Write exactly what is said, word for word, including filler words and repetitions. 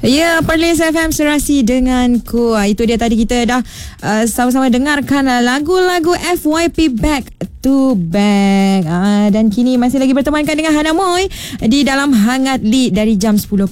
Ya, Perlis F M Serasi denganku. Itu dia tadi kita dah uh, sama-sama dengarkan uh, lagu-lagu F Y P Back to Back. Uh, dan kini masih lagi bertemankan dengan Hana Moy di dalam Hangat Lead dari jam sepuluh